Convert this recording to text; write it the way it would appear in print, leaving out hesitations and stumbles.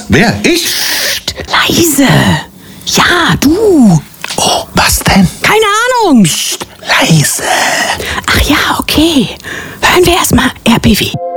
Wer? Ich? Psst, leise. Ja, du. Oh, was denn? Keine Ahnung. Psst, leise. Ach ja, okay. Hören wir erstmal RBW.